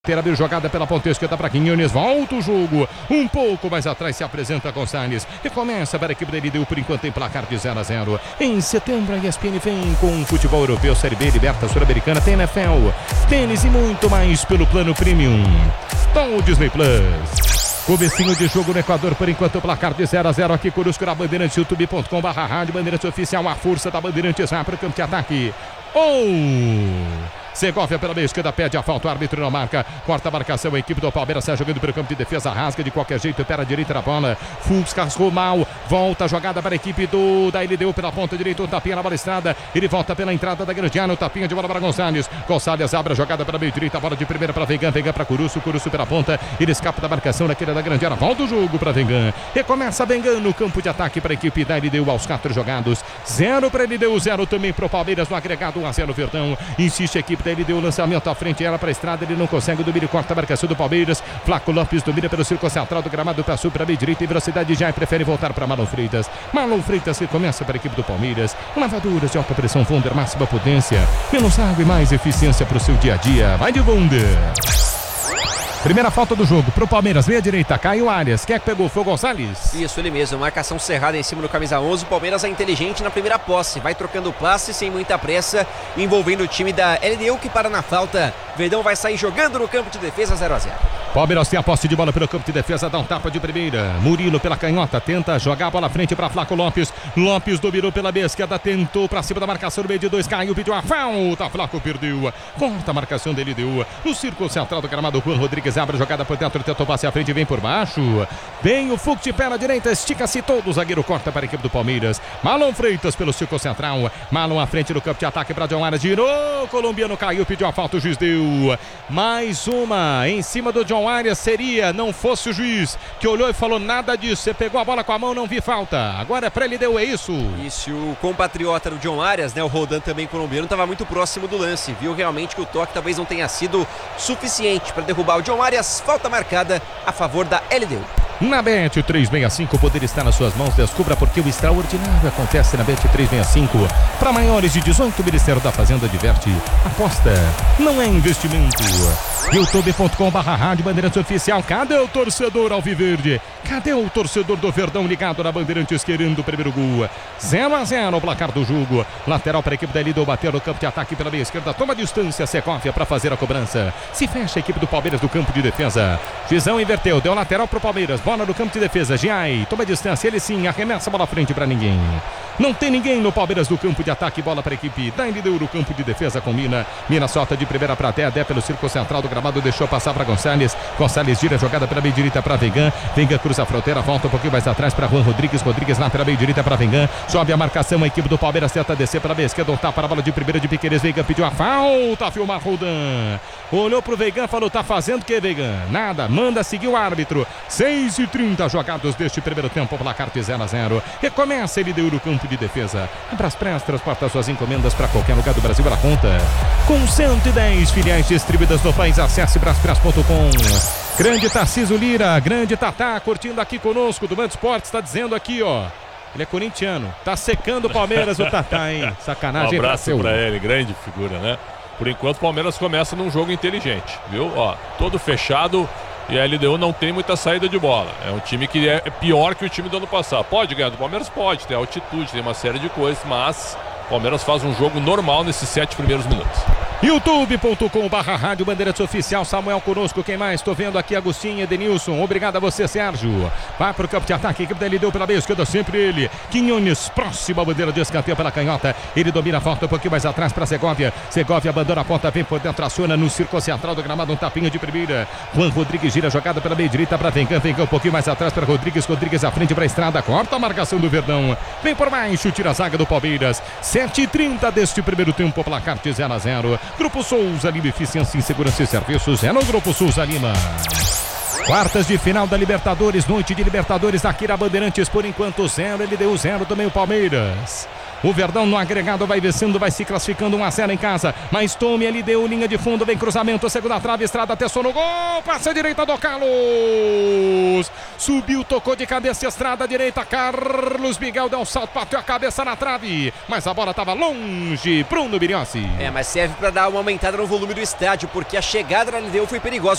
Abriu jogada pela ponta esquerda para Quinones, volta o jogo, um pouco mais atrás se apresenta Gonçalves e começa para a equipe dele, deu por enquanto em placar de 0-0. Em setembro a ESPN vem com futebol europeu, Série B, Liberta, Sul-Americana, tem NFL, tênis e muito mais pelo plano Premium do Disney Plus. Comecinho de jogo no Equador, por enquanto o placar de 0-0 aqui conosco na Bandeirantes, youtube.com/rádio Bandeirantes Oficial, a força da Bandeirantes vai para o campo de ataque. Segovia pela meia esquerda, pede a falta, o árbitro não marca, corta a marcação, a equipe do Palmeiras sai jogando pelo campo de defesa, rasga de qualquer jeito, pera a direita da bola, Fux cascou mal, volta a jogada para a equipe da LDU pela ponta direita, o tapinha na balistrada, ele volta pela entrada da grande área, o tapinha de bola para Gonçalves abre a jogada pela meia direita, a bola de primeira para Vengan para Curuço pela ponta, ele escapa da marcação naquele da grande área, volta o jogo para Vengan, recomeça Vengan no campo de ataque para a equipe da LDU aos 4 jogados, 0 para a LDU, 0 também para o Palmeiras no agregado, 1-0 Verdão, insiste a equipe ele deu o lançamento à frente, ela para a estrada, ele não consegue, domínio, corta a marcação do Palmeiras, Flaco Lopes domina pelo círculo central do gramado, passou para a meia direita, em velocidade já prefere voltar para Marlon Freitas que começa para a equipe do Palmeiras, lavaduras de alta pressão Wunder, máxima potência, menos água e mais eficiência para o seu dia a dia, vai de Wunder. Primeira falta do jogo pro Palmeiras, meia direita, Caio Arias, quem é que pegou? Foi o Gonçalves? Isso, ele mesmo, marcação cerrada em cima do camisa 11, o Palmeiras é inteligente na primeira posse, vai trocando passe sem muita pressa, envolvendo o time da LDU que para na falta, Verdão vai sair jogando no campo de defesa, 0-0. Palmeiras tem a posse de bola pelo campo de defesa, dá um tapa de primeira, Murilo pela canhota, tenta jogar a bola à frente para Flaco Lopes, Lopes dominou pela meia esquerda, tentou para cima da marcação no meio de 2, caiu, pediu a falta, Flaco perdeu, volta a marcação da LDU, no círculo central do gramado, Juan Rodrigues abre a jogada por dentro, tentou passe à frente, vem por baixo, vem o Fux de pé na direita, estica-se todo, o zagueiro corta para a equipe do Palmeiras, Marlon Freitas pelo círculo central, Marlon à frente no campo de ataque para John Arias, girou, colombiano caiu, pediu a falta, o juiz deu, mais uma em cima do John Arias, seria, não fosse o juiz que olhou e falou nada disso, você pegou a bola com a mão, não vi falta, agora é pra ele, deu, é isso? Isso, o compatriota do John Arias, né, o Rodan também colombiano, estava muito próximo do lance, viu realmente que o toque talvez não tenha sido suficiente para derrubar o John Arias, falta marcada a favor da LDU. Na Bet365, o poder está nas suas mãos. Descubra porque o extraordinário acontece na Bet365. Para maiores de 18, o Ministério da Fazenda diverte. Aposta não é investimento. youtube.com/rádio Bandeirantes Oficial. Cadê o torcedor alviverde? Cadê o torcedor do Verdão ligado na Bandeirantes querendo o primeiro gol? 0-0 o placar do jogo. Lateral para a equipe da LDU bater no campo de ataque pela meia esquerda. Toma distância, Segovia para fazer a cobrança. Se fecha a equipe do Palmeiras do campo de defesa. Gizão inverteu, deu lateral para o Palmeiras. Bola no campo de defesa, Giai, toma distância, ele sim, arremessa a bola à frente para ninguém. Não tem ninguém no Palmeiras do campo de ataque, bola para a equipe da LDU no campo de defesa com Mina. Mina solta de primeira para Dé pelo círculo central do gramado, deixou passar para Gonçalves gira a jogada pela meia direita para Vengan cruza a fronteira, volta um pouquinho mais atrás para Juan Rodrigues lá pela meia direita para Vengan, sobe a marcação, a equipe do Palmeiras tenta descer para a meia esquerda, tapa para a bola de primeira de Piqueires, Vengan pediu a falta, filmar Rodan, olhou pro Vengan, falou, tá fazendo o que, Vengan? Nada, manda seguir o árbitro. 6h30 jogados deste primeiro tempo, placar de 0-0. Recomeça ele deu no campo de defesa. A Braspress transporta suas encomendas para qualquer lugar do Brasil, ela conta com 110 filiais distribuídas no país. Acesse braspress.com. Grande Tarcísio Lira, grande Tatá, curtindo aqui conosco do Band Esportes, está dizendo aqui, ó. Ele é corintiano, tá secando o Palmeiras o Tatá, hein? Sacanagem. Um abraço pra ele, grande figura, né? Por enquanto o Palmeiras começa num jogo inteligente, viu? Ó, todo fechado. E a LDU não tem muita saída de bola. É um time que é pior que o time do ano passado. Pode ganhar do Palmeiras? Pode. Tem altitude, tem uma série de coisas. Mas o Palmeiras faz um jogo normal nesses 7 primeiros minutos. youtube.com/rádio Bandeirantes Oficial. Samuel conosco, quem mais? Tô vendo aqui Agostinho, Edenilson, obrigado a você, Sérgio. Vai pro campo de ataque, equipe da LDU pela meia esquerda, sempre ele, Quinones, próxima bandeira de escanteio pela canhota, ele domina a falta um pouquinho mais atrás para Segovia abandona a ponta, vem por dentro, aciona no círculo central do gramado, um tapinha de primeira, Juan Rodrigues gira a jogada pela meia direita para Vengan um pouquinho mais atrás para Rodrigues à frente para a estrada, corta a marcação do Verdão, vem por baixo, tira a zaga do Palmeiras. 7h30 deste primeiro tempo, placar de 0-0. Grupo Souza Lima, eficiência em segurança e serviços é no Grupo Souza Lima. Quartas de final da Libertadores, noite de Libertadores aqui na Bandeirantes, por enquanto 0, ele deu 0 também o Palmeiras. O Verdão no agregado vai vencendo, vai se classificando 1-0 em casa. Mas tome, ele deu linha de fundo, vem cruzamento, segunda trave, estrada, testou no gol, passa a direita do Carlos. subiu, tocou de cabeça, estrada direita, Carlos Miguel deu um salto, bateu a cabeça na trave, mas a bola estava longe, Bruno Biriossi. Mas serve para dar uma aumentada no volume do estádio, porque a chegada da LDU foi perigosa.